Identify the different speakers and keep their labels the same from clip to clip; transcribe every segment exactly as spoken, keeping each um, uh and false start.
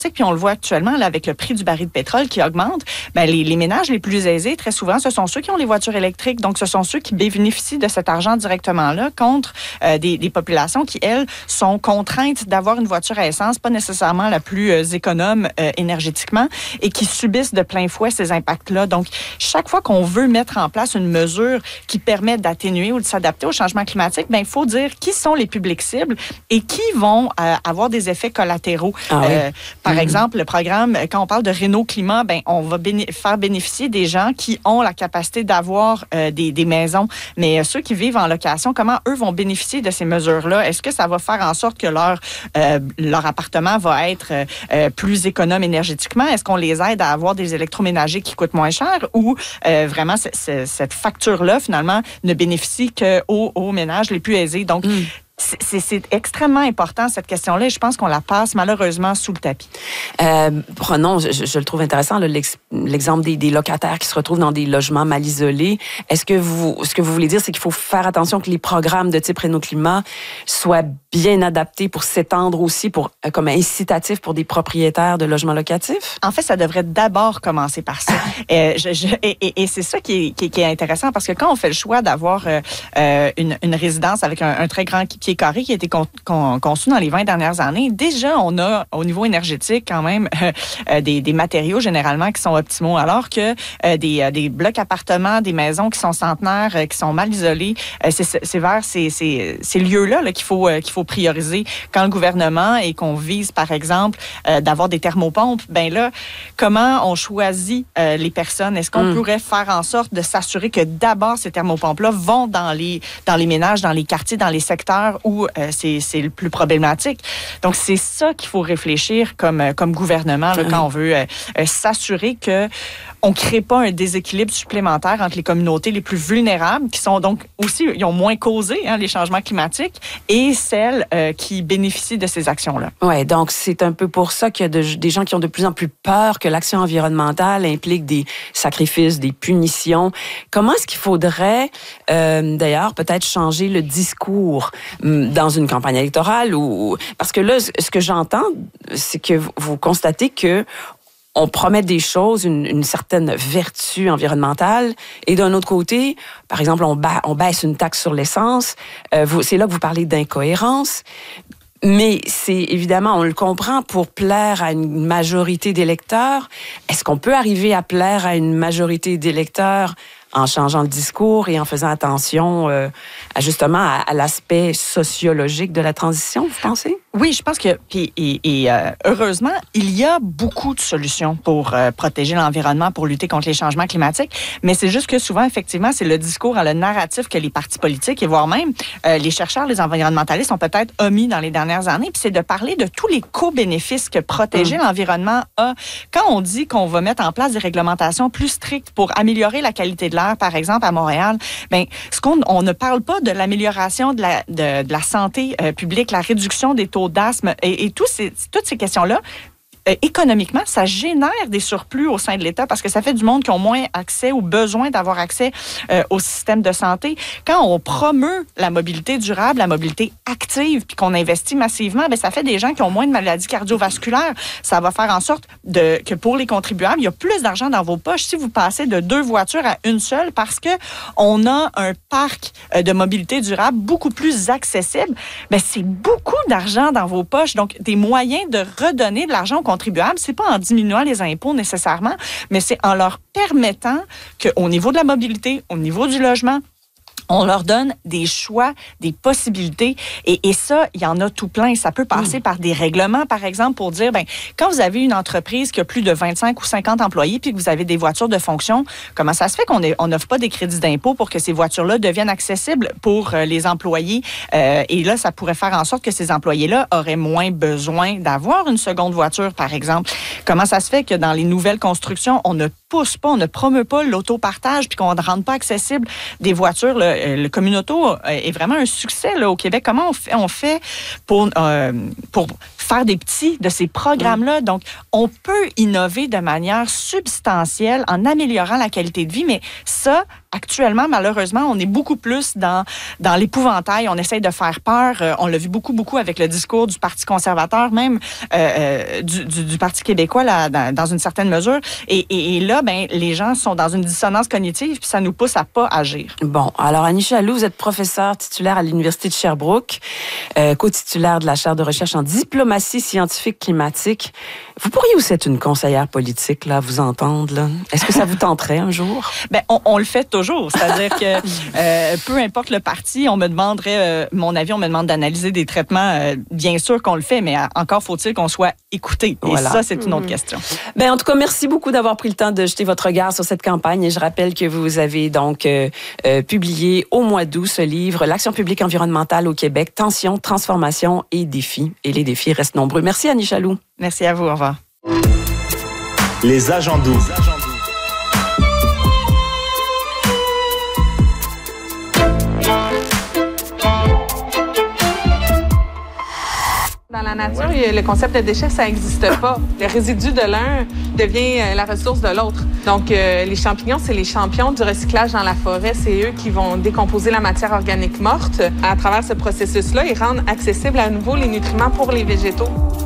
Speaker 1: puis on le voit actuellement là, avec le prix du baril de pétrole qui augmente, ben, les, les ménages les plus aisés, très souvent, ce sont ceux qui ont les voitures électriques. Donc, ce sont ceux qui bénéficient de cet argent directement-là contre euh, des, des populations qui, elles, sont contraintes d'avoir une voiture à essence, pas nécessairement la plus euh, économe euh, énergétiquement, et qui subissent de plein fouet ces impacts-là. Donc, chaque fois qu'on veut mettre en place une mesure qui permet d'atténuer ou de s'adapter au changement climatique, ben, il faut dire qui sont les publics cibles et qui vont euh, avoir des effets collatéraux.
Speaker 2: Ah,
Speaker 1: euh,
Speaker 2: oui.
Speaker 1: Par
Speaker 2: Mm-hmm.
Speaker 1: exemple, le programme, quand on parle de Renault Climat, ben, on va béné- faire bénéficier des gens qui ont la capacité d'avoir euh, des, des maisons. Mais euh, ceux qui vivent en location, comment eux vont bénéficier de ces mesures-là? Est-ce que ça va faire en sorte que leur, euh, leur appartement va être euh, plus économe énergétiquement? Est-ce qu'on les aide à avoir des électroménagers qui coûtent moins cher? Ou euh, vraiment, c- c- cette facture-là, finalement, ne bénéficie qu'aux aux ménages les plus aisés? Donc, mm. C'est, c'est extrêmement important, cette question-là, et je pense qu'on la passe malheureusement sous le tapis.
Speaker 2: Euh, prenons, je, je le trouve intéressant, là, l'ex, l'exemple des, des locataires qui se retrouvent dans des logements mal isolés. Est-ce que vous, ce que vous voulez dire, c'est qu'il faut faire attention que les programmes de type Renault Climat soient bien adaptés pour s'étendre aussi, pour, comme incitatif pour des propriétaires de logements locatifs?
Speaker 1: En fait, ça devrait d'abord commencer par ça. euh, je, je, et, et, et c'est ça qui est, qui, qui est intéressant, parce que quand on fait le choix d'avoir euh, euh, une, une résidence avec un, un très grand pied carré qui a été con, con, conçu dans les vingt dernières années, déjà, on a au niveau énergétique quand même euh, euh, des, des matériaux généralement qui sont optimaux, alors que euh, des, euh, des blocs appartements, des maisons qui sont centenaires, euh, qui sont mal isolées, euh, c'est, c'est vers ces, ces, ces lieux-là là, qu'il faut, euh, qu'il faut prioriser. Quand le gouvernement et qu'on vise, par exemple, euh, d'avoir des thermopompes, ben là, comment on choisit euh, les personnes? Est-ce qu'on mm. pourrait faire en sorte de s'assurer que d'abord ces thermopompes-là vont dans les, dans les ménages, dans les quartiers, dans les secteurs où euh, c'est, c'est le plus problématique. Donc, c'est ça qu'il faut réfléchir comme, comme gouvernement là, mmh. quand on veut euh, euh, s'assurer que on ne crée pas un déséquilibre supplémentaire entre les communautés les plus vulnérables, qui sont donc aussi, ils ont moins causé hein, les changements climatiques, et celles euh, qui bénéficient de ces actions-là.
Speaker 2: Oui, donc c'est un peu pour ça qu'il y a de, des gens qui ont de plus en plus peur que l'action environnementale implique des sacrifices, des punitions. Comment est-ce qu'il faudrait, euh, d'ailleurs, peut-être changer le discours dans une campagne électorale? Ou parce que là, ce que j'entends, c'est que vous constatez que on promet des choses, une, une certaine vertu environnementale, et d'un autre côté, par exemple, on, ba- on baisse une taxe sur l'essence. Euh, vous, c'est là que vous parlez d'incohérence. Mais c'est évidemment, on le comprend, pour plaire à une majorité d'électeurs. Est-ce qu'on peut arriver à plaire à une majorité d'électeurs en changeant le discours et en faisant attention euh, à, justement à, à l'aspect sociologique de la transition, vous pensez?
Speaker 1: Oui, je pense que, puis, et, et euh, heureusement, il y a beaucoup de solutions pour euh, protéger l'environnement, pour lutter contre les changements climatiques, mais c'est juste que souvent, effectivement, c'est le discours, le narratif que les partis politiques et voire même euh, les chercheurs, les environnementalistes ont peut-être omis dans les dernières années, puis c'est de parler de tous les co-bénéfices que protéger mmh. l'environnement a. Quand on dit qu'on va mettre en place des réglementations plus strictes pour améliorer la qualité de l'air, par exemple, à Montréal, bien, ce qu'on on ne parle pas de l'amélioration de la, de, de la santé euh, publique, la réduction des taux d'asthme et, et tous ces, toutes ces questions-là. Euh, économiquement, ça génère des surplus au sein de l'État parce que ça fait du monde qui ont moins accès ou besoin d'avoir accès euh, au système de santé. Quand on promeut la mobilité durable, la mobilité active, puis qu'on investit massivement, bien, ça fait des gens qui ont moins de maladies cardiovasculaires. Ça va faire en sorte de, que pour les contribuables, il y a plus d'argent dans vos poches si vous passez de deux voitures à une seule parce que on a un parc euh, de mobilité durable beaucoup plus accessible. Bien, c'est beaucoup d'argent dans vos poches. Donc, des moyens de redonner de l'argent aux contribuables, c'est pas en diminuant les impôts nécessairement, mais c'est en leur permettant qu'au niveau de la mobilité, au niveau du logement, on leur donne des choix, des possibilités. Et, et ça, il y en a tout plein. Ça peut passer mmh. par des règlements, par exemple, pour dire, ben, quand vous avez une entreprise qui a plus de vingt-cinq ou cinquante employés puis que vous avez des voitures de fonction, comment ça se fait qu'on n'offre pas des crédits d'impôt pour que ces voitures-là deviennent accessibles pour euh, les employés? Euh, et là, ça pourrait faire en sorte que ces employés-là auraient moins besoin d'avoir une seconde voiture, par exemple. Comment ça se fait que dans les nouvelles constructions, on ne pousse pas, on ne promeut pas l'autopartage puis qu'on ne rende pas accessible des voitures, là, le communauto est vraiment un succès là, au Québec. Comment on fait, on fait pour, euh, pour faire des petits de ces programmes-là. Donc, on peut innover de manière substantielle en améliorant la qualité de vie, mais ça, actuellement, malheureusement, on est beaucoup plus dans, dans l'épouvantail. On essaye de faire peur. Euh, on l'a vu beaucoup, beaucoup avec le discours du Parti conservateur, même euh, euh, du, du, du Parti québécois, là, dans, dans une certaine mesure. Et, et, et là, ben, les gens sont dans une dissonance cognitive, puis ça nous pousse à pas agir.
Speaker 2: Bon, alors Annie Chaloux, vous êtes professeure titulaire à l'Université de Sherbrooke, euh, co-titulaire de la chaire de recherche en diplomatie scientifique climatique. Vous pourriez aussi être une conseillère politique, là, vous entendre, là. Est-ce que ça vous tenterait un jour?
Speaker 1: Ben, on, on le fait toujours. C'est-à-dire que euh, peu importe le parti, on me demanderait, euh, mon avis, on me demande d'analyser des traitements. Euh, bien sûr qu'on le fait, mais encore faut-il qu'on soit écouté. Et voilà. Ça, c'est une autre mmh. question.
Speaker 2: Ben, en tout cas, merci beaucoup d'avoir pris le temps de jeter votre regard sur cette campagne. Et je rappelle que vous avez donc euh, euh, publié au mois d'août ce livre, L'action publique environnementale au Québec, tensions, transformations et défis. Et les défis restent nombreux. Merci, Annie Chaloux.
Speaker 1: Merci à vous. Au revoir.
Speaker 3: Les agents doux.
Speaker 4: Dans la nature, le concept de déchet, ça n'existe pas. Le résidu de l'un devient la ressource de l'autre. Donc, euh, les champignons, c'est les champions du recyclage dans la forêt. C'est eux qui vont décomposer la matière organique morte. À travers ce processus-là, ils rendent accessibles à nouveau les nutriments pour les végétaux.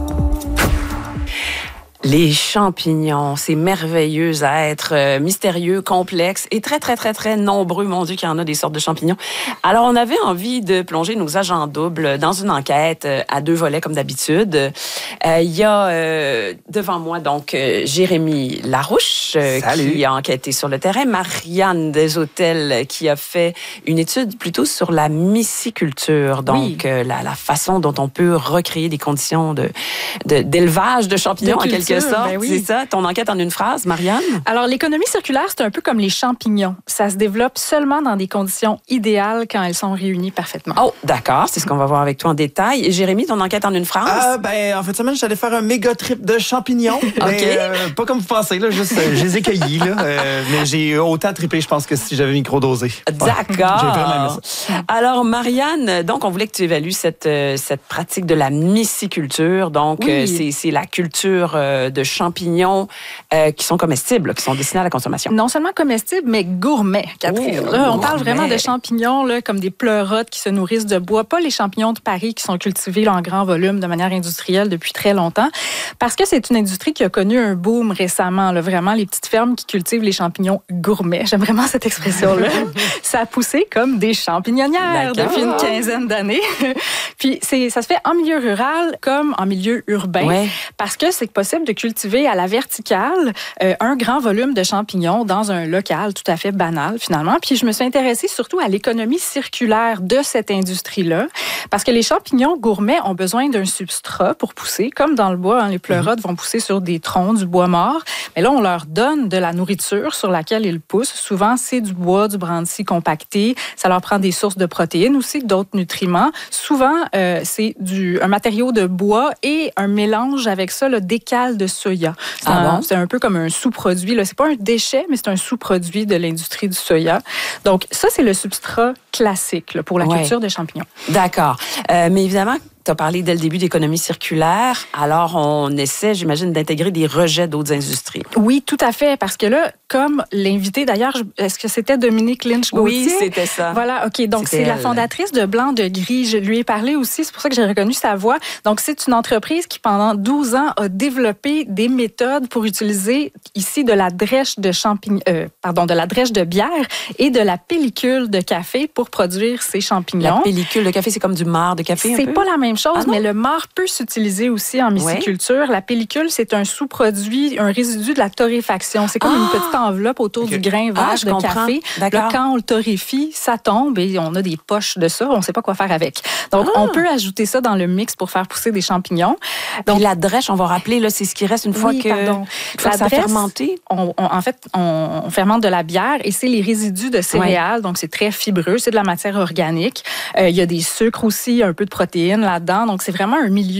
Speaker 2: Les champignons, ces merveilleux êtres euh, mystérieux, complexes et très, très, très, très nombreux. Mon Dieu, qu'il y en a des sortes de champignons. Alors, on avait envie de plonger nos agents doubles dans une enquête euh, à deux volets, comme d'habitude. Euh, il y a euh, devant moi, donc, euh, Jérémy Larouche, euh, qui a enquêté sur le terrain. Marianne Deshôtels, qui a fait une étude plutôt sur la myciculture. Donc, oui. euh, la, la façon dont on peut recréer des conditions de, de, d'élevage de champignons, de en quelque sorte. Ben oui. C'est ça, ton enquête en une phrase, Marianne?
Speaker 5: Alors, l'économie circulaire, c'est un peu comme les champignons. Ça se développe seulement dans des conditions idéales quand elles sont réunies parfaitement.
Speaker 2: Oh, d'accord. C'est ce qu'on va voir avec toi en détail. Et Jérémy, ton enquête en une phrase?
Speaker 6: Euh, ben, en fait, semaine, j'allais faire un méga trip de champignons.
Speaker 2: OK.
Speaker 6: Mais, euh, pas comme vous pensez, là. Juste, euh, je les ai cueillis, là. Euh, mais j'ai autant trippé, je pense, que si j'avais microdosé.
Speaker 2: D'accord.
Speaker 6: Ouais, j'ai vraiment aimé ça.
Speaker 2: Alors, Marianne, donc, on voulait que tu évalues cette, cette pratique de la myciculture. Donc, oui. euh, c'est, c'est la culture euh, de champignons euh, qui sont comestibles, qui sont destinés à la consommation.
Speaker 5: Non seulement comestibles, mais gourmets, Catherine. Oh, là, on gourmet. Parle vraiment de champignons là, comme des pleurotes qui se nourrissent de bois, pas les champignons de Paris qui sont cultivés là, en grand volume de manière industrielle depuis très longtemps, parce que c'est une industrie qui a connu un boom récemment. Là, vraiment, les petites fermes qui cultivent les champignons gourmets. J'aime vraiment cette expression-là. Ça a poussé comme des champignonnières D'accord. depuis une quinzaine d'années. Puis, c'est, ça se fait en milieu rural comme en milieu urbain, ouais. parce que c'est possible de cultiver à la verticale euh, un grand volume de champignons dans un local tout à fait banal, finalement. Puis je me suis intéressée surtout à l'économie circulaire de cette industrie-là, parce que les champignons gourmets ont besoin d'un substrat pour pousser, comme dans le bois. Hein, les pleurotes mm-hmm. vont pousser sur des troncs, du bois mort. Mais là, on leur donne de la nourriture sur laquelle ils poussent. Souvent, c'est du bois, du brandis compacté. Ça leur prend des sources de protéines aussi, d'autres nutriments. Souvent, euh, c'est du, un matériau de bois et un mélange avec ça, le décale de soya. C'est, ah un, bon? c'est un peu comme un sous-produit. Là. C'est pas un déchet, mais c'est un sous-produit de l'industrie du soya. Donc, ça, c'est le substrat classique là, pour la ouais. culture des champignons.
Speaker 2: D'accord. Euh, mais évidemment, tu as parlé dès le début d'économie circulaire. Alors, on essaie, j'imagine, d'intégrer des rejets d'autres industries.
Speaker 5: Oui, tout à fait. Parce que là, comme l'invité, d'ailleurs, est-ce que c'était Dominique Lynch-Gauthier?
Speaker 2: Oui, c'était ça.
Speaker 5: Voilà, OK. Donc, c'était c'est elle. La fondatrice de Blanc de Gris. Je lui ai parlé aussi. C'est pour ça que j'ai reconnu sa voix. Donc, c'est une entreprise qui, pendant douze ans, a développé des méthodes pour utiliser ici de la drèche de champignons, euh, pardon, de la drèche de bière et de la pellicule de café pour produire ces champignons.
Speaker 2: La pellicule de café, c'est comme du marc de café un
Speaker 5: C'est
Speaker 2: peu?
Speaker 5: pas la même chose, ah mais le marc peut s'utiliser aussi en myciculture. Ouais. La pellicule, c'est un sous-produit, un résidu de la torréfaction. C'est comme ah! une petite enveloppe autour okay. du grain vert ah, de comprends. Café. Là, quand on le torréfie, ça tombe et on a des poches de ça. On ne sait pas quoi faire avec. Donc, ah! on peut ajouter ça dans le mix pour faire pousser des champignons.
Speaker 2: Donc, puis la drèche, on va rappeler, là, c'est ce qui reste une fois
Speaker 5: oui,
Speaker 2: que,
Speaker 5: pardon.
Speaker 2: Fois
Speaker 5: la
Speaker 2: que ça
Speaker 5: dresse,
Speaker 2: a fermenté.
Speaker 5: On, on, en fait, on, on fermente de la bière et c'est les résidus de céréales. Ouais. Donc, c'est très fibreux. C'est de la matière organique. Euh, il y a des sucres aussi, un peu de protéines là-dedans. Donc, c'est vraiment un milieu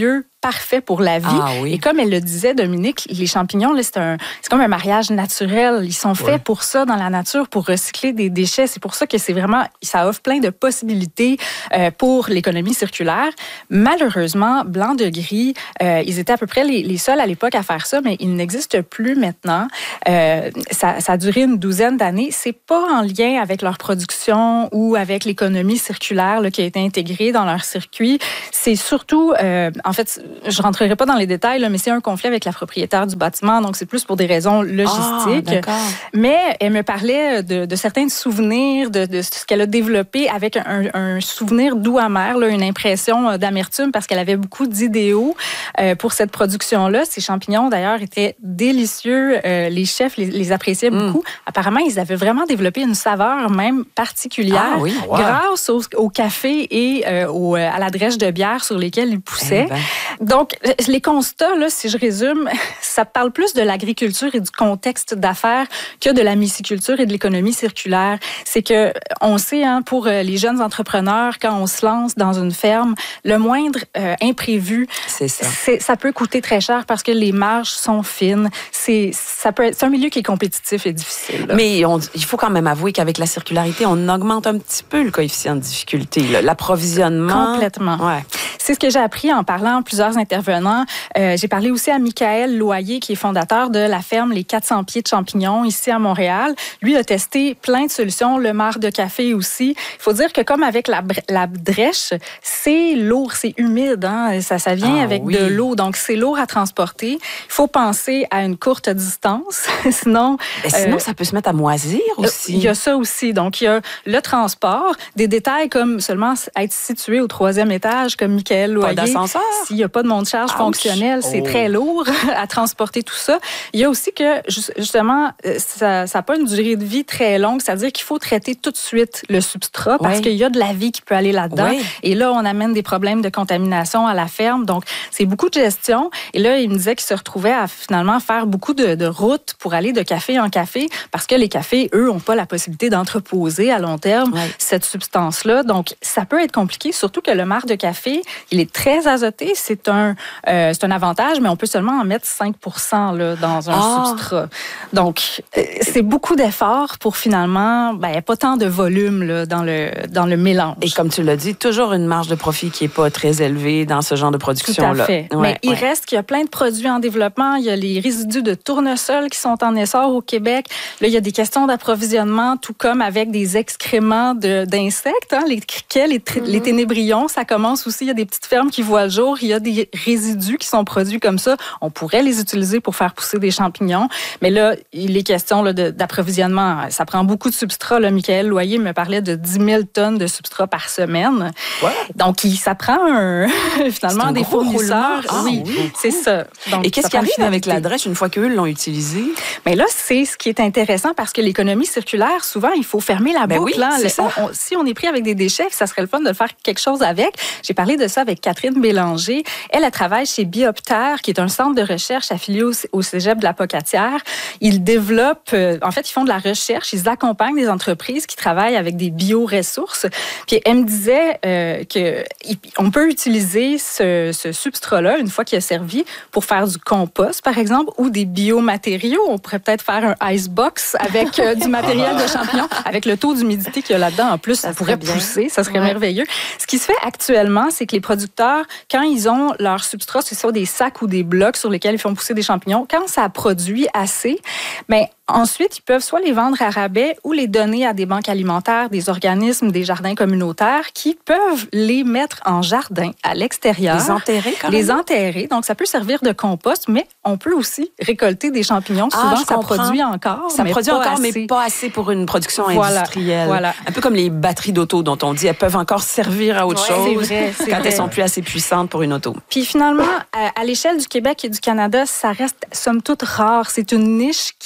Speaker 5: parfait pour la vie.
Speaker 2: Ah, oui.
Speaker 5: Et comme elle le disait, Dominique, les champignons, là, c'est, un, c'est comme un mariage naturel. Ils sont faits ouais. pour ça dans la nature, pour recycler des déchets. C'est pour ça que c'est vraiment, ça offre plein de possibilités euh, pour l'économie circulaire. Malheureusement, Blanc de Gris, euh, ils étaient à peu près les, les seuls à l'époque à faire ça, mais ils n'existent plus maintenant. Euh, ça, ça a duré une douzaine d'années. C'est pas en lien avec leur production ou avec l'économie circulaire là, qui a été intégrée dans leur circuit. C'est surtout, euh, en fait, je rentrerai pas dans les détails, là, mais c'est un conflit avec la propriétaire du bâtiment, donc c'est plus pour des raisons logistiques. Ah, mais elle me parlait de, de certains souvenirs, de, de ce qu'elle a développé avec un, un souvenir doux amer, là, une impression d'amertume parce qu'elle avait beaucoup d'idéaux euh, pour cette production-là. Ces champignons, d'ailleurs, étaient délicieux. Euh, les chefs les, les appréciaient mm. beaucoup. Apparemment, ils avaient vraiment développé une saveur même particulière ah, oui. wow. grâce au, au café et euh, au, à la drèche de bière sur lesquels ils poussaient. Eh ben. Donc, les constats, là, si je résume, ça parle plus de l'agriculture et du contexte d'affaires que de la myciculture et de l'économie circulaire. C'est que, on sait, hein, pour les jeunes entrepreneurs, quand on se lance dans une ferme, le moindre euh, imprévu,
Speaker 2: c'est ça.
Speaker 5: C'est, ça peut coûter très cher parce que les marges sont fines. C'est, ça peut être, c'est un milieu qui est compétitif et difficile. Là.
Speaker 2: Mais on, il faut quand même avouer qu'avec la circularité, on augmente un petit peu le coefficient de difficulté, là. L'approvisionnement.
Speaker 5: Complètement.
Speaker 2: Ouais.
Speaker 5: C'est ce que j'ai appris en parlant à plusieurs intervenants. Euh, j'ai parlé aussi à Michael Loyer, qui est fondateur de la ferme Les quatre cents pieds de champignons ici à Montréal. Lui a testé plein de solutions, le marc de café aussi. Il faut dire que comme avec la, la drèche, c'est lourd, c'est humide. Hein? Ça, ça vient ah, avec oui. de l'eau, donc c'est lourd à transporter. Il faut penser à une courte distance. sinon,
Speaker 2: Mais sinon, euh, ça peut se mettre à moisir aussi.
Speaker 5: Il y a ça aussi. Donc, il y a le transport, des détails comme seulement être situé au troisième étage, comme Michael Loyer.
Speaker 2: Pas d'ascenseur.
Speaker 5: S'il n'y a pas de monte-charge Ouch. fonctionnel, c'est oh. très lourd à transporter tout ça. Il y a aussi que, justement, ça n'a pas une durée de vie très longue, c'est-à-dire qu'il faut traiter tout de suite le substrat parce oui. qu'il y a de la vie qui peut aller là-dedans. Oui. Et là, on amène des problèmes de contamination à la ferme. Donc, c'est beaucoup de gestion. Et là, il me disait qu'il se retrouvait à finalement faire beaucoup de, de routes pour aller de café en café parce que les cafés, eux, n'ont pas la possibilité d'entreposer à long terme oui. cette substance-là. Donc, ça peut être compliqué, surtout que le marc de café, il est très azoté. C'est un, euh, c'est un avantage, mais on peut seulement en mettre cinq pour cent là, dans un ah. substrat. Donc, euh, c'est beaucoup d'efforts pour finalement, ben, pas tant de volume là, dans, le, dans le mélange.
Speaker 2: Et comme tu l'as dit, toujours une marge de profit qui n'est pas très élevée dans ce genre de production-là.
Speaker 5: Tout à fait.
Speaker 2: Ouais,
Speaker 5: mais
Speaker 2: ouais.
Speaker 5: il reste qu'il y a plein de produits en développement. Il y a les résidus de tournesol qui sont en essor au Québec. Là, il y a des questions d'approvisionnement, tout comme avec des excréments de, d'insectes, hein, les criquets, les, tri- mm-hmm. les ténébrions. Ça commence aussi. Il y a des petites fermes qui voient le jour. Il y a des résidus qui sont produits comme ça. On pourrait les utiliser pour faire pousser des champignons. Mais là, il est question là, de, d'approvisionnement. Ça prend beaucoup de substrat. Là, Michael Loyer me parlait de dix mille tonnes de substrat par semaine. Ouais. Donc, il, ça prend un, finalement des fournisseurs.
Speaker 2: Ah,
Speaker 5: oui,
Speaker 2: oui,
Speaker 5: c'est ça. Donc,
Speaker 2: et qu'est-ce qui arrive avec la drèche une fois qu'eux l'ont utilisée?
Speaker 5: Mais là, c'est ce qui est intéressant parce que l'économie circulaire, souvent, il faut fermer la
Speaker 2: ben
Speaker 5: boucle.
Speaker 2: Oui,
Speaker 5: hein.
Speaker 2: c'est ça.
Speaker 5: On, on, si on est pris avec des déchets, ça serait le fun de faire quelque chose avec. J'ai parlé de ça avec Catherine Bélanger. Elle, elle travaille chez Bioptère, qui est un centre de recherche affilié au, au Cégep de la Pocatière. Ils développent, euh, en fait, ils font de la recherche, ils accompagnent des entreprises qui travaillent avec des bioressources. Puis elle me disait euh, qu'on peut utiliser ce, ce substrat-là, une fois qu'il a servi, pour faire du compost, par exemple, ou des biomatériaux. On pourrait peut-être faire un icebox avec euh, du matériel de champignons, avec le taux d'humidité qu'il y a là-dedans. En plus, ça, ça pourrait bien. pousser, ça serait ouais. merveilleux. Ce qui se fait actuellement, c'est que les producteurs, quand ils ont leur substrat, c'est soit des sacs ou des blocs sur lesquels ils font pousser des champignons, quand ça produit assez, bien, ensuite, ils peuvent soit les vendre à rabais ou les donner à des banques alimentaires, des organismes, des jardins communautaires qui peuvent les mettre en jardin à l'extérieur.
Speaker 2: Les enterrer, quand même.
Speaker 5: Les enterrer. Donc, ça peut servir de compost, mais on peut aussi récolter des champignons.
Speaker 2: Ah,
Speaker 5: Souvent, ça
Speaker 2: comprends.
Speaker 5: produit encore.
Speaker 2: Ça
Speaker 5: mais
Speaker 2: produit
Speaker 5: pas
Speaker 2: encore,
Speaker 5: assez.
Speaker 2: mais pas assez pour une production
Speaker 5: voilà,
Speaker 2: industrielle.
Speaker 5: Voilà.
Speaker 2: Un peu comme les batteries d'auto dont on dit elles peuvent encore servir à autre
Speaker 5: ouais,
Speaker 2: chose
Speaker 5: c'est vrai, c'est
Speaker 2: quand
Speaker 5: vrai.
Speaker 2: elles sont plus assez puissantes pour une auto.
Speaker 5: Puis finalement, à, à l'échelle du Québec et du Canada, ça reste somme toute rare. C'est une niche qui reste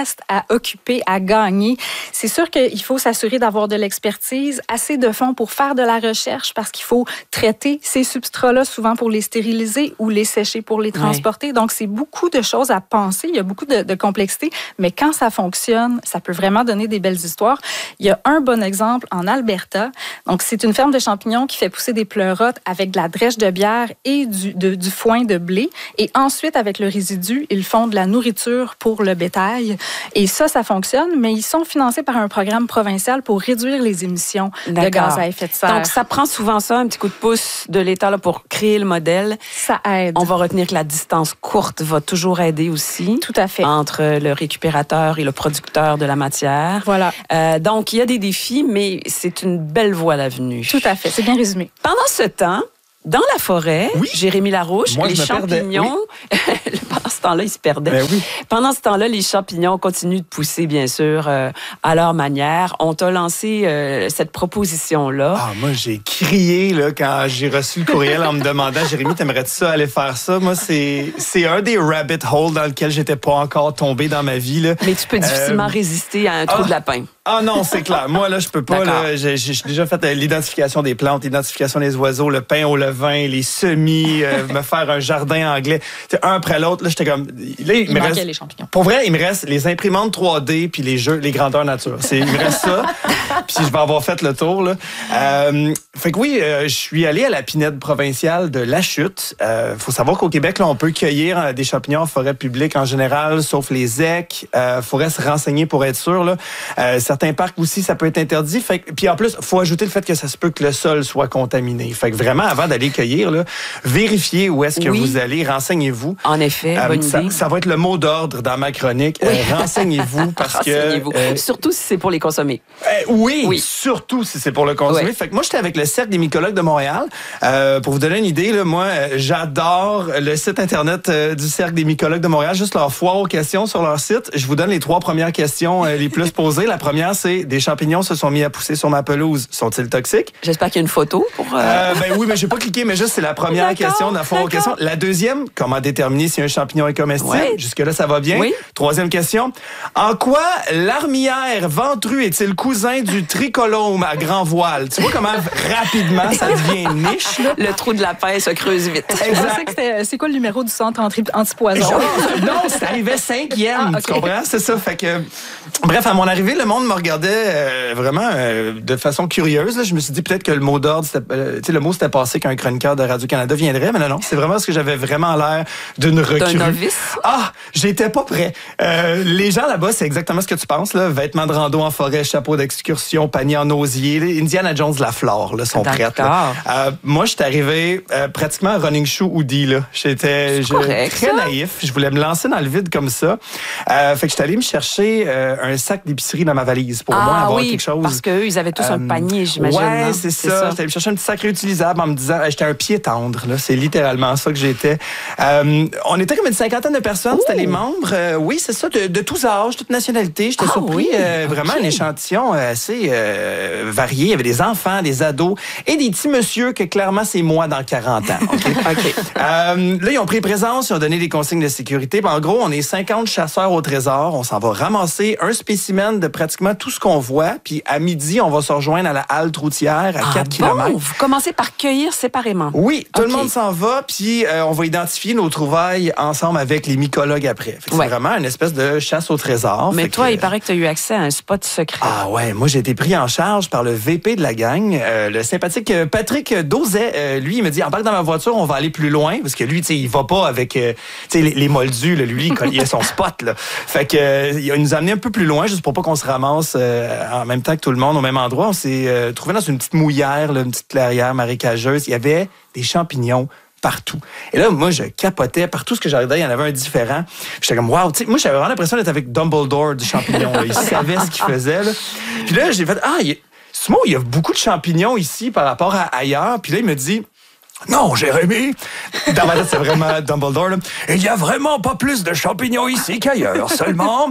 Speaker 5: reste à occuper, à gagner. C'est sûr qu'il faut s'assurer d'avoir de l'expertise, assez de fonds pour faire de la recherche parce qu'il faut traiter ces substrats-là souvent pour les stériliser ou les sécher pour les transporter. Ouais. Donc, c'est beaucoup de choses à penser. Il y a beaucoup de, de complexité, mais quand ça fonctionne, ça peut vraiment donner des belles histoires. Il y a un bon exemple en Alberta. Donc, c'est une ferme de champignons qui fait pousser des pleurotes avec de la drèche de bière et du, de, du foin de blé. Et ensuite, avec le résidu, ils font de la nourriture pour le bétail. Et ça, ça fonctionne, mais ils sont financés par un programme provincial pour réduire les émissions D'accord. de gaz à effet de serre.
Speaker 2: Donc, ça prend souvent ça, un petit coup de pouce de l'État là, pour créer le modèle.
Speaker 5: Ça aide.
Speaker 2: On va retenir que la distance courte va toujours aider aussi.
Speaker 5: Tout à fait.
Speaker 2: Entre le récupérateur et le producteur de la matière.
Speaker 5: Voilà.
Speaker 2: Euh, donc, il y a des défis, mais c'est une belle voie à l'avenue.
Speaker 5: Tout à fait. C'est bien résumé.
Speaker 2: Pendant ce temps, dans la forêt,
Speaker 6: oui.
Speaker 2: Jérémy Larouche,
Speaker 6: Moi,
Speaker 2: les champignons, oui. pendant ce temps-là, ils se perdaient.
Speaker 6: Ben oui.
Speaker 2: Pendant ce temps-là, les champignons continuent de pousser, bien sûr, euh, à leur manière. On t'a lancé euh, cette proposition-là.
Speaker 6: Ah, moi, j'ai crié là, quand j'ai reçu le courriel en me demandant, Jérémy, t'aimerais-tu ça aller faire ça? Moi, c'est, c'est un des rabbit holes dans lequel j'étais pas encore tombé dans ma vie. Là.
Speaker 2: Mais tu peux difficilement euh... résister à un trou ah. de lapin.
Speaker 6: Ah non, c'est clair. Moi, là, je peux pas. Là, j'ai, j'ai déjà fait euh, l'identification des plantes, l'identification des oiseaux, le pain au levain, les semis, euh, me faire un jardin anglais. T'sais, un après l'autre, là, j'étais comme... Là, il,
Speaker 5: il
Speaker 6: me
Speaker 5: manquait
Speaker 6: reste,
Speaker 5: les champignons.
Speaker 6: Pour vrai, il me reste les imprimantes trois D puis les jeux, les grandeurs nature. C'est, il me reste ça. Puis je vais avoir fait le tour, là. Euh, fait que oui, euh, je suis allé à la pinède provinciale de La Chute. Il euh, faut savoir qu'au Québec, là, on peut cueillir euh, des champignons en forêt publique en général, sauf les zècs. Il euh, faudrait se renseigner pour être sûr, là. Euh, certains parcs aussi, ça peut être interdit. Fait que, puis en plus, il faut ajouter le fait que ça se peut que le sol soit contaminé. Fait que vraiment, avant d'aller cueillir, là, vérifiez où est-ce que oui. vous allez, renseignez-vous.
Speaker 2: En effet, euh, bonne
Speaker 6: ça,
Speaker 2: idée.
Speaker 6: Ça va être le mot d'ordre dans ma chronique. Oui. Euh, renseignez-vous parce
Speaker 2: renseignez-vous.
Speaker 6: que... Euh,
Speaker 2: surtout si c'est pour les consommer.
Speaker 6: Euh, oui, oui, surtout si c'est pour le consommer. Oui. Fait que moi, j'étais avec le Cercle des mycologues de Montréal. Euh, pour vous donner une idée, là, moi, j'adore le site Internet euh, du Cercle des mycologues de Montréal. Juste leur foire aux questions sur leur site. Je vous donne les trois premières questions euh, les plus posées. La première, c'est des champignons se sont mis à pousser sur ma pelouse. Sont-ils toxiques?
Speaker 2: J'espère qu'il y a une photo pour... Euh...
Speaker 6: Euh, ben oui, mais j'ai pas cliqué, mais juste c'est la première d'accord, question de la foire aux questions. La deuxième, comment déterminer si un champignon est comestible? Oui. Jusque-là, ça va bien. Oui. Troisième question, en quoi l'armière ventru est-il cousin du tricolome à grand voile? Tu vois comment rapidement ça devient niche? Là?
Speaker 2: Le trou de la paix se creuse vite.
Speaker 5: Exact. Je pensais que c'était, c'est quoi le numéro du centre anti-poison?
Speaker 6: Non, c'est arrivé cinquième, ah, okay. Tu comprends? C'est ça, fait que... Bref, à mon arrivée, le monde me regardait euh, vraiment euh, de façon curieuse. Là. Je me suis dit peut-être que le mot d'ordre, c'était, euh, tu sais, le mot s'était passé qu'un chroniqueur de Radio-Canada viendrait, mais non, non, c'est vraiment parce que j'avais vraiment l'air d'une recrue.
Speaker 2: D'un novice?
Speaker 6: Ah, j'étais pas prêt. Euh, les gens là-bas, c'est exactement ce que tu penses, là. Vêtements de rando en forêt, chapeau d'excursion, panier en osier. Indiana Jones, la flore, là, sont prêtes. Là. Euh, moi, j'étais arrivé euh, pratiquement running shoe hoodie, là. J'étais je, correct, très ça? naïf. Je voulais me lancer dans le vide comme ça. Euh, fait que j'étais allé me chercher euh, un sac d'épicerie dans ma valise pour
Speaker 2: ah,
Speaker 6: au moins avoir
Speaker 2: oui,
Speaker 6: quelque chose.
Speaker 2: Parce qu'eux, ils avaient tous euh, un panier, j'imagine.
Speaker 6: Ouais,
Speaker 2: hein?
Speaker 6: c'est, c'est ça. ça. J'étais allé me chercher un petit sac réutilisable en me disant, j'étais un pied tendre, là. C'est littéralement ça que j'étais. Euh, on était comme une cinquantaine de personnes. Ouh. C'était les membres. Euh, oui, c'est ça, de, de tous âges, toute nationalité. J'étais ah, surpris. Oui. Euh, vraiment okay. un échantillon assez euh, varié. Il y avait des enfants, des ados et des petits messieurs que clairement, c'est moi dans quarante ans. Okay? okay. Euh, là, ils ont pris présence, ils ont donné des consignes de sécurité. Puis, en gros, on est cinquante chasseurs au trésor. On s'en va ramasser un spécimen de pratiquement tout ce qu'on voit. Puis à midi, on va se rejoindre à la halte routière à
Speaker 2: ah
Speaker 6: quatre
Speaker 2: bon?
Speaker 6: kilomètres.
Speaker 2: Vous commencez par cueillir séparément.
Speaker 6: Oui, tout okay. le monde s'en va. Puis euh, on va identifier nos trouvailles ensemble avec les mycologues après. Fait que ouais. C'est vraiment une espèce de chasse au trésor.
Speaker 2: Mais
Speaker 6: fait
Speaker 2: toi,
Speaker 6: que,
Speaker 2: il paraît que tu as eu accès à un spot secret.
Speaker 6: Ah ouais, moi j'ai été pris en charge par le V P de la gang, euh, le sympathique Patrick Dauzet. Euh, lui, il me dit, embarque dans ma voiture, on va aller plus loin. Parce que lui, tu sais, il va pas avec euh, les, les moldus. Là, lui, il a son spot. Là. Fait que euh, il nous a amené un peu plus loin, juste pour pas qu'on se ramasse euh, en même temps que tout le monde au même endroit. On s'est euh, trouvé dans une petite mouillère, là, une petite clairière marécageuse. Il y avait des champignons partout. Et là, moi, je capotais. Partout ce que j'arrivais, il y en avait un différent. J'étais comme, wow, tu sais, moi, j'avais vraiment l'impression d'être avec Dumbledore du champignon. Là. Il savait ce qu'il faisait. Là. Puis là, j'ai fait, ah, il y a, c'est moi, il y a beaucoup de champignons ici par rapport à ailleurs. Puis là, il me dit, non, Jérémy, dans ma tête, c'est vraiment Dumbledore. Là. Il y a vraiment pas plus de champignons ici qu'ailleurs. Seulement,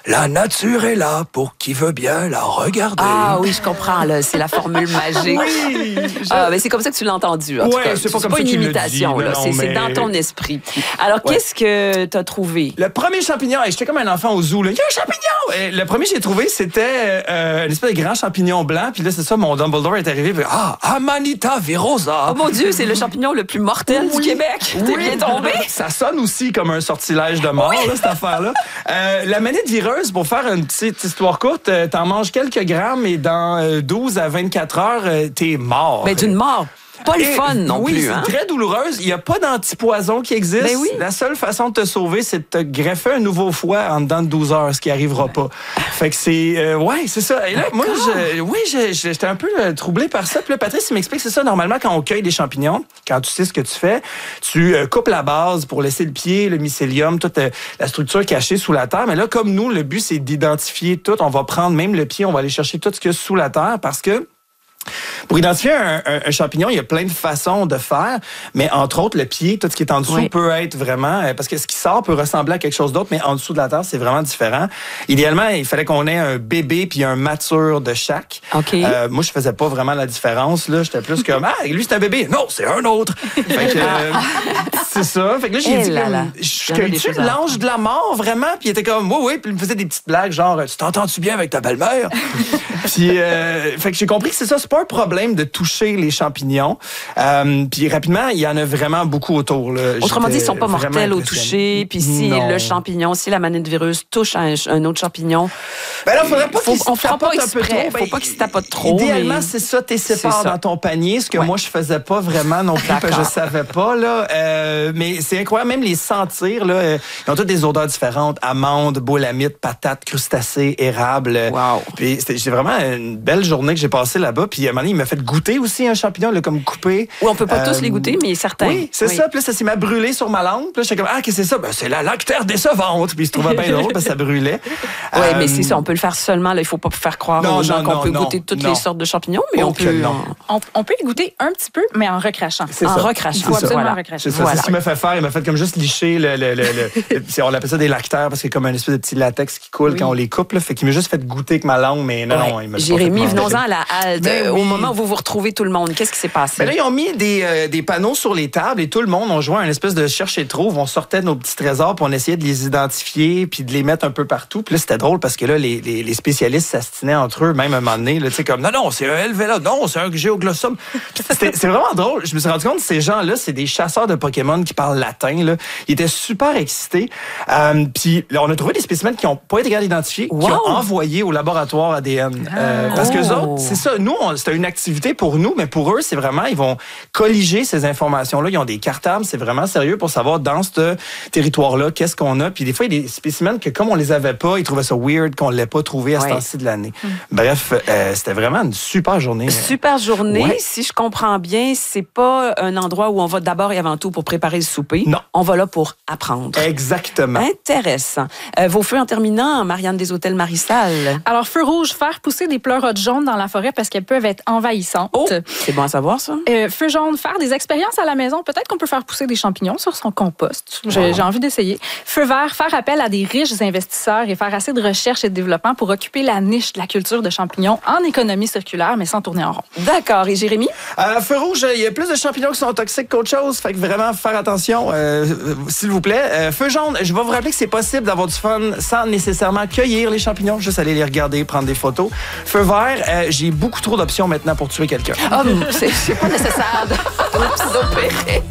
Speaker 6: La nature est là pour qui veut bien la regarder.
Speaker 2: Ah oui, je comprends, là. C'est la formule magique.
Speaker 6: Oui, je...
Speaker 2: Ah, mais c'est comme ça que tu l'as entendu, en
Speaker 6: Ouais,
Speaker 2: tout cas.
Speaker 6: c'est pas comme
Speaker 2: pas
Speaker 6: ça
Speaker 2: une
Speaker 6: qu'il le
Speaker 2: imitation,
Speaker 6: dit,
Speaker 2: là.
Speaker 6: non,
Speaker 2: C'est,
Speaker 6: mais...
Speaker 2: c'est dans ton esprit. Alors,
Speaker 6: Ouais.
Speaker 2: qu'est-ce que tu as trouvé?
Speaker 6: Le premier champignon, hey, j'étais comme un enfant au zoo, là. Il y a un champignon! Et le premier que j'ai trouvé, c'était euh, une espèce de grand champignon blanc. Puis là, c'est ça, mon Dumbledore est arrivé. Puis, ah, Amanita virosa.
Speaker 2: Oh mon Dieu, c'est le champignon le plus mortel
Speaker 6: Oui.
Speaker 2: du Québec. T'es bien tombé?
Speaker 6: Ça sonne aussi comme un sortilège de mort, là, cette affaire-là. Euh, la manette vireuse, pour faire une petite histoire courte, euh, t'en manges quelques grammes et dans euh, douze à vingt-quatre heures, euh, t'es mort.
Speaker 2: Ben, d'une mort. Pas le
Speaker 6: Et,
Speaker 2: fun non
Speaker 6: oui,
Speaker 2: plus,
Speaker 6: c'est
Speaker 2: hein?
Speaker 6: très douloureuse. Il n'y a pas d'antipoison qui existe.
Speaker 2: Ben oui.
Speaker 6: La seule façon de te sauver, c'est de te greffer un nouveau foie en dedans de douze heures, ce qui n'arrivera pas. Fait que c'est... Euh, ouais, c'est ça. Et là, moi, je, oui, je, je, j'étais un peu euh, troublé par ça. Puis là, Patrice, il m'explique, c'est ça, normalement, quand on cueille des champignons, quand tu sais ce que tu fais, tu euh, coupes la base pour laisser le pied, le mycélium, toute euh, la structure cachée sous la terre. Mais là, comme nous, le but, c'est d'identifier tout. On va prendre même le pied, on va aller chercher tout ce qu'il y a sous la terre parce que pour identifier un, un, un champignon, il y a plein de façons de faire, mais entre autres, le pied, tout ce qui est en dessous
Speaker 2: oui.
Speaker 6: peut être vraiment... Parce que ce qui sort peut ressembler à quelque chose d'autre, mais en dessous de la terre, c'est vraiment différent. Idéalement, il fallait qu'on ait un bébé puis un mature de chaque.
Speaker 2: OK.
Speaker 6: Euh, moi, je faisais pas vraiment la différence. Là, j'étais plus comme, ah, lui, c'est un bébé. Non, c'est un autre. Fait que, euh, c'est ça. Fait que là, j'ai
Speaker 2: Eh
Speaker 6: dit,
Speaker 2: là
Speaker 6: comme,
Speaker 2: là.
Speaker 6: je
Speaker 2: Il y en a des
Speaker 6: cueille-tu
Speaker 2: choses à
Speaker 6: l'ange de la mort, vraiment? Puis il était comme, oui, oui. Puis il me faisait des petites blagues, genre, tu t'entends-tu bien avec ta belle-mère? Puis, euh, fait que j'ai compris que c'est ça, c'est pas un problème de toucher les champignons. Euh, puis rapidement, il y en a vraiment beaucoup autour. Là.
Speaker 2: Autrement dit, ils
Speaker 6: J'étais
Speaker 2: sont pas
Speaker 6: vraiment
Speaker 2: mortels au
Speaker 6: impressionné.
Speaker 2: toucher. Puis si
Speaker 6: Non.
Speaker 2: le champignon, si la manette vireuse touche un, un autre champignon,
Speaker 6: Ben là, faudrait pas
Speaker 2: Faut-
Speaker 6: qu'il se
Speaker 2: on fera pas
Speaker 6: tapote un peu
Speaker 2: exprès.
Speaker 6: trop.
Speaker 2: Faut
Speaker 6: Ben,
Speaker 2: pas qu'il se tapote trop,
Speaker 6: Idéalement,
Speaker 2: mais-
Speaker 6: c'est ça, t'es
Speaker 2: C'est
Speaker 6: sépares
Speaker 2: ça.
Speaker 6: dans ton panier, ce que
Speaker 2: Ouais.
Speaker 6: moi, je faisais pas vraiment non plus, parce que je
Speaker 2: D'accord.
Speaker 6: savais pas. Là. Euh, mais c'est incroyable, même les sentir, là, euh, ils ont toutes des odeurs différentes. Amandes, boulamite, patates, crustacés, érable.
Speaker 2: Wow.
Speaker 6: Puis c'était c'est vraiment une belle journée que j'ai passée là-bas. Puis à un moment donné, il m'a fait goûter aussi un champignon, là, comme coupé.
Speaker 2: oui, on peut pas tous
Speaker 6: Euh,
Speaker 2: les goûter, mais certains.
Speaker 6: Oui, c'est ça. Puis là, ça s'est m'a brûlé sur ma langue. Puis là, j'étais comme, ah, qu'est-ce que c'est ça? Ben, c'est la lactaire décevante. Puis il se trouvait bien drôle parce que ça brûlait.
Speaker 2: Oui,
Speaker 6: Euh,
Speaker 2: mais c'est ça, on peut le faire seulement. Là, il faut pas faire croire
Speaker 6: Non,
Speaker 2: aux gens
Speaker 6: non,
Speaker 2: qu'on
Speaker 6: non,
Speaker 2: peut
Speaker 6: non,
Speaker 2: goûter toutes
Speaker 6: non.
Speaker 2: les sortes de champignons, mais
Speaker 6: Oh
Speaker 2: on
Speaker 6: que
Speaker 2: peut.
Speaker 6: non.
Speaker 5: On, on peut y goûter un petit peu, mais en recrachant.
Speaker 6: C'est
Speaker 2: En
Speaker 6: ça.
Speaker 2: recrachant.
Speaker 5: Il faut
Speaker 6: C'est ça.
Speaker 5: absolument
Speaker 2: Voilà.
Speaker 5: recracher.
Speaker 6: C'est ça,
Speaker 2: Voilà.
Speaker 6: c'est ce qu'il m'a fait faire. Il m'a fait comme juste licher le... le, le, le- le- on appelle ça des lactaires parce que c'est comme un espèce de petit latex qui coule
Speaker 5: Oui.
Speaker 6: quand on les coupe. Là, fait qu'il m'a juste fait goûter avec ma langue, mais non,
Speaker 2: Ouais.
Speaker 6: non, il m'a
Speaker 2: Jérémy,
Speaker 6: complètement-
Speaker 2: venons-en à la halte.
Speaker 6: Ben
Speaker 2: Au
Speaker 6: oui.
Speaker 2: moment où vous vous retrouvez tout le monde, qu'est-ce qui s'est passé?
Speaker 6: Ben là, ils ont mis des, euh, des panneaux sur les tables et tout le monde, on jouait à un espèce de cherche et trouve. On sortait de nos petits trésors puis on essayait de les identifier puis de les mettre un peu partout. Puis là, c'était drôle parce que là, les, les, les spécialistes s'astinaient entre eux, même à un moment donné. Tu sais, comme, non, non, c'est un Helvela, non, c'est un Géoglossum. Puis c'était- C'est vraiment drôle. Je me suis rendu compte que ces gens-là, c'est des chasseurs de Pokémon qui parlent latin. Là. Ils étaient super excités. Euh, puis là, on a trouvé des spécimens qui n'ont pas été capables d'identifier, qui
Speaker 2: Wow.
Speaker 6: ont envoyé au laboratoire A D N. Euh, parce que eux
Speaker 2: Oh.
Speaker 6: autres, c'est ça. Nous, on- c'était une activité pour nous, mais pour eux, c'est vraiment, ils vont colliger ces informations-là. Ils ont des cartables, c'est vraiment sérieux pour savoir dans ce territoire-là, qu'est-ce qu'on a. Puis des fois, il y a des spécimens que comme on les avait pas, ils trouvaient ça weird qu'on ne l'ait pas trouvé à ce
Speaker 2: Ouais.
Speaker 6: temps-ci de l'année. Bref, euh, c'était vraiment une super journée.
Speaker 2: Super journée.
Speaker 6: Ouais.
Speaker 2: Si je comprends bien, c'est pas un endroit où on va d'abord et avant tout pour préparer le souper.
Speaker 6: Non.
Speaker 2: On va là pour apprendre.
Speaker 6: Exactement.
Speaker 2: Intéressant. Euh, vos feux en terminant, Marianne des Hôtels Marissal.
Speaker 5: Alors, feu rouge, faire pousser des pleurotes jaunes dans la forêt parce qu'elles peuvent être envahissantes.
Speaker 2: Oh, c'est bon à savoir, ça.
Speaker 5: Euh, feu jaune, faire des expériences à la maison. Peut-être qu'on peut faire pousser des champignons sur son compost. J'ai j'ai envie d'essayer. Feu vert, faire appel à des riches investisseurs et faire assez de recherche et de développement pour occuper la niche de la culture de champignons en économie circulaire, mais sans tourner en rond.
Speaker 2: D'accord. Et Jérémy?
Speaker 6: Euh, feu rouge, il y a plus de champignons qui sont toxiques qu'autre chose. Fait que vraiment, faire attention, euh, euh, s'il vous plaît. Euh, feu jaune, je vais vous rappeler que c'est possible d'avoir du fun sans nécessairement cueillir les champignons, juste aller les regarder, prendre des photos. Feu vert, euh, j'ai beaucoup trop d'options maintenant pour tuer quelqu'un.
Speaker 2: Ah, c'est c'est pas nécessaire de- d'opérer.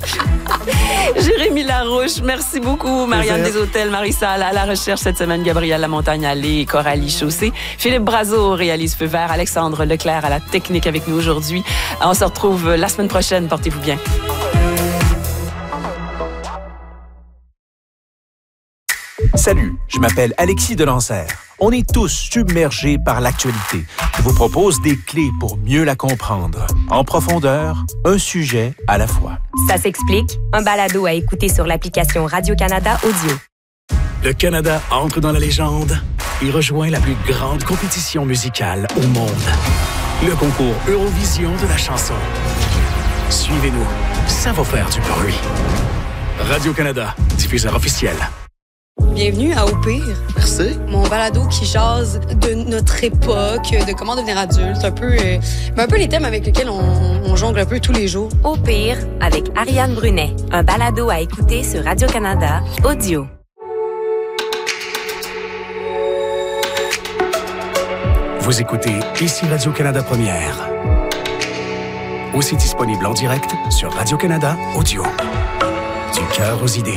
Speaker 2: Jérémy Larouche, merci beaucoup. Marianne
Speaker 6: Plaisir.
Speaker 2: des Hôtels Marissal à la recherche cette semaine. Gabrielle Lamontagne Allée et Coralie Chaussé. Philippe Brazeau réalise Feu vert. Alexandre Leclerc à la technique avec nous aujourd'hui. On se retrouve la semaine prochaine. Portez-vous bien.
Speaker 7: Salut, je m'appelle Alexis Delancer. On est tous submergés par l'actualité. Je vous propose des clés pour mieux la comprendre. En profondeur, un sujet à la fois.
Speaker 8: Ça s'explique, un balado à écouter sur l'application Radio-Canada Audio.
Speaker 9: Le Canada entre dans la légende et rejoint la plus grande compétition musicale au monde. Le concours Eurovision de la chanson. Suivez-nous, ça va faire du bruit. Radio-Canada, diffuseur officiel.
Speaker 2: Bien
Speaker 10: Bienvenue à Au pire.
Speaker 11: Merci.
Speaker 10: Mon balado qui jase de notre époque, de comment devenir adulte, un peu, euh, mais un peu les thèmes avec lesquels on, on jongle un peu tous les jours.
Speaker 8: Au pire, avec Ariane Brunet, un balado à écouter sur Radio-Canada Audio.
Speaker 9: Vous écoutez ici Radio-Canada Première. Aussi disponible en direct sur Radio-Canada Audio. Du cœur aux idées.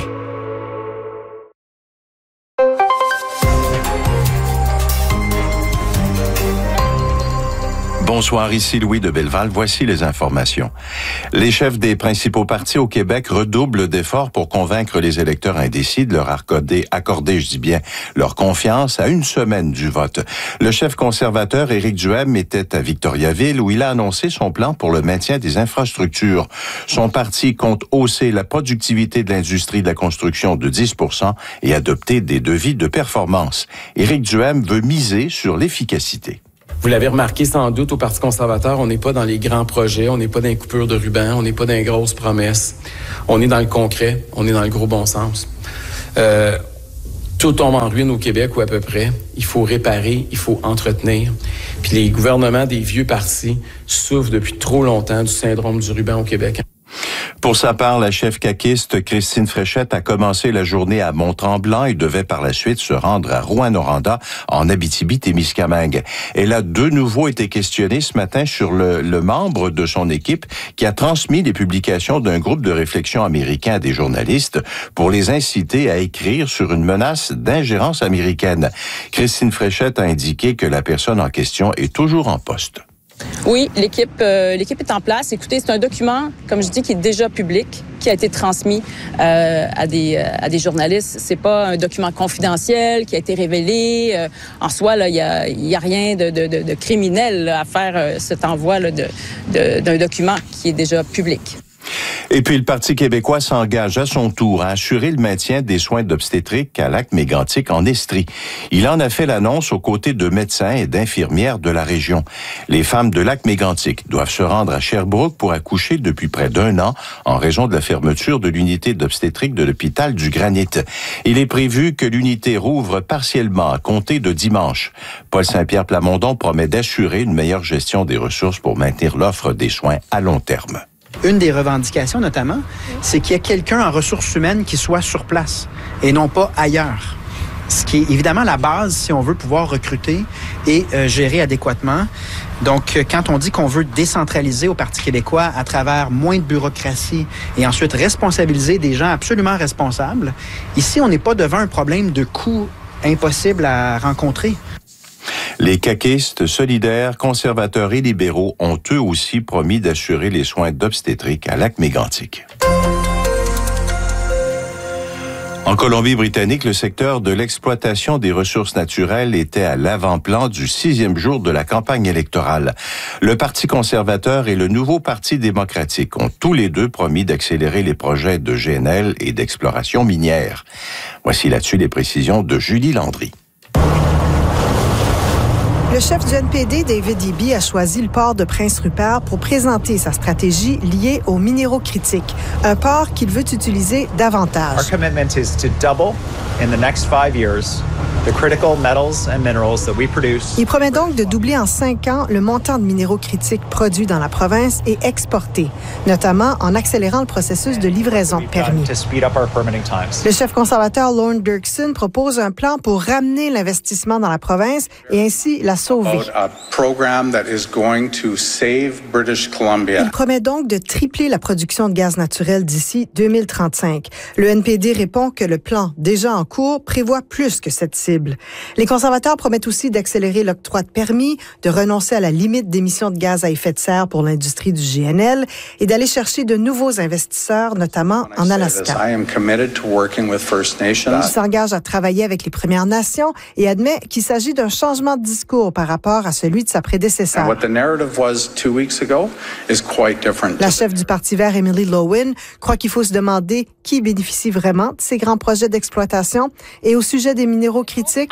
Speaker 12: Bonsoir, ici Louis de Belleval. Voici les informations. Les chefs des principaux partis au Québec redoublent d'efforts pour convaincre les électeurs indécis de leur accorder, accorder, je dis bien, leur confiance à une semaine du vote. Le chef conservateur Éric Duhaime était à Victoriaville où il a annoncé son plan pour le maintien des infrastructures. Son parti compte hausser la productivité de l'industrie de la construction de dix pour cent et adopter des devis de performance. Éric Duhaime veut miser sur l'efficacité.
Speaker 13: Vous l'avez remarqué sans doute au Parti conservateur, on n'est pas dans les grands projets, on n'est pas dans les coupures de ruban, on n'est pas dans les grosses promesses. On est dans le concret, on est dans le gros bon sens. Euh, tout tombe en ruine au Québec ou à peu près. Il faut réparer, il faut entretenir. Puis les gouvernements des vieux partis souffrent depuis trop longtemps du syndrome du ruban au Québec.
Speaker 12: Pour sa part, la chef caquiste Christine Fréchette a commencé la journée à Mont-Tremblant et devait par la suite se rendre à Rouyn-Noranda en Abitibi-Témiscamingue. Elle a de nouveau été questionnée ce matin sur le, le membre de son équipe qui a transmis les publications d'un groupe de réflexion américain à des journalistes pour les inciter à écrire sur une menace d'ingérence américaine. Christine Fréchette a indiqué que la personne en question est toujours en poste.
Speaker 14: Oui, l'équipe euh, l'équipe est en place. Écoutez, c'est un document, comme je dis, qui est déjà public, qui a été transmis euh, à des à des journalistes. C'est pas un document confidentiel qui a été révélé. Euh, en soi, là, il y a il y a rien de de, de, de criminel là, à faire euh, cet envoi là, de, de d'un document qui est déjà public.
Speaker 12: Et puis, le Parti québécois s'engage à son tour à assurer le maintien des soins d'obstétrique à Lac-Mégantic en Estrie. Il en a fait l'annonce aux côtés de médecins et d'infirmières de la région. Les femmes de Lac-Mégantic doivent se rendre à Sherbrooke pour accoucher depuis près d'un an en raison de la fermeture de l'unité d'obstétrique de l'hôpital du Granit. Il est prévu que l'unité rouvre partiellement à compter de dimanche. Paul Saint-Pierre Plamondon promet d'assurer une meilleure gestion des ressources pour maintenir l'offre des soins à long terme.
Speaker 15: Une des revendications, notamment, c'est qu'il y ait quelqu'un en ressources humaines qui soit sur place et non pas ailleurs. Ce qui est évidemment la base si on veut pouvoir recruter et euh, gérer adéquatement. Donc, quand on dit qu'on veut décentraliser au Parti québécois à travers moins de bureaucratie et ensuite responsabiliser des gens absolument responsables, ici, on n'est pas devant un problème de coût impossible à rencontrer.
Speaker 12: Les caquistes, solidaires, conservateurs et libéraux ont eux aussi promis d'assurer les soins d'obstétrique à Lac-Mégantic. En Colombie-Britannique, le secteur de l'exploitation des ressources naturelles était à l'avant-plan du sixième jour de la campagne électorale. Le Parti conservateur et le nouveau Parti démocratique ont tous les deux promis d'accélérer les projets de G N L et d'exploration minière. Voici là-dessus les précisions de Julie Landry.
Speaker 16: Le chef du N P D, David Eby, a choisi le port de Prince Rupert pour présenter sa stratégie liée aux minéraux critiques, un port qu'il veut utiliser davantage.
Speaker 17: Our commitment is to double in the next five years the critical metals and minerals that we produce.
Speaker 16: Il promet donc de doubler en cinq ans le montant de minéraux critiques produits dans la province et exportés, notamment en accélérant le processus de livraison de permis. Le chef conservateur Lorne Dirksen propose un plan pour ramener l'investissement dans la province et ainsi la sauver. Il promet donc de tripler la production de gaz naturel d'ici deux mille trente-cinq. Le N P D répond que le plan déjà en cours prévoit plus que cette cible. Les conservateurs promettent aussi d'accélérer l'octroi de permis, de renoncer à la limite d'émissions de gaz à effet de serre pour l'industrie du G N L et d'aller chercher de nouveaux investisseurs, notamment en Alaska. Il s'engage à travailler avec les Premières Nations et admet qu'il s'agit d'un changement de discours par rapport à celui de sa prédécesseur. La chef du Parti vert, Emily Lowen, croit qu'il faut se demander qui bénéficie vraiment de ces grands projets d'exploitation et au sujet des minéraux critiques. politique.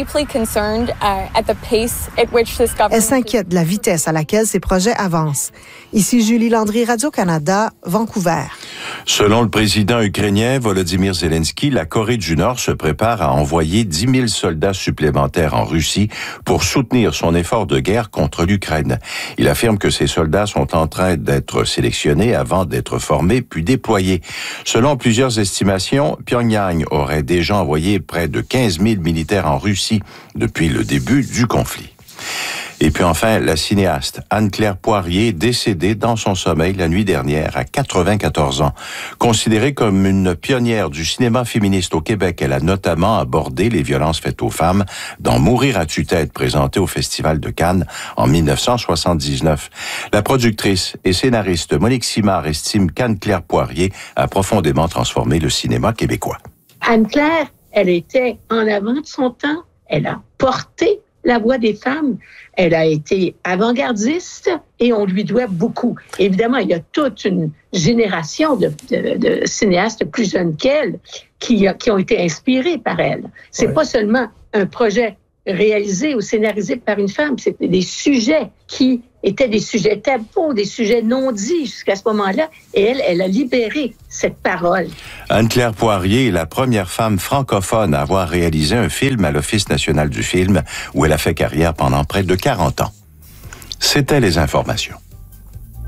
Speaker 16: Elle s'inquiète de la vitesse à laquelle ces projets avancent. Ici Julie Landry, Radio-Canada, Vancouver.
Speaker 12: Selon le président ukrainien Volodymyr Zelensky, la Corée du Nord se prépare à envoyer dix mille soldats supplémentaires en Russie pour soutenir son effort de guerre contre l'Ukraine. Il affirme que ces soldats sont en train d'être sélectionnés avant d'être formés puis déployés. Selon plusieurs estimations, Pyongyang aurait déjà envoyé près de quinze mille militaires en Russie depuis le début du conflit. Et puis enfin, la cinéaste Anne-Claire Poirier, décédée dans son sommeil la nuit dernière à quatre-vingt-quatorze ans. Considérée comme une pionnière du cinéma féministe au Québec, elle a notamment abordé les violences faites aux femmes dans Mourir à tue-tête, présenté au Festival de Cannes en dix-neuf cent soixante-dix-neuf. La productrice et scénariste Monique Simard estime qu'Anne-Claire Poirier a profondément transformé le cinéma québécois.
Speaker 11: Anne-Claire, elle était en avant de son temps, elle a porté la voix des femmes. Elle a été avant-gardiste et on lui doit beaucoup. Évidemment, il y a toute une génération de, de, de cinéastes plus jeunes qu'elle qui, qui ont été inspirés par elle. C'est ouais. pas seulement un projet réalisé ou scénarisé par une femme, c'était des sujets qui étaient des sujets tabous, des sujets non dits jusqu'à ce moment-là, et elle, elle a libéré cette parole.
Speaker 12: Anne-Claire Poirier est la première femme francophone à avoir réalisé un film à l'Office national du film, où elle a fait carrière pendant près de quarante ans. C'était les informations.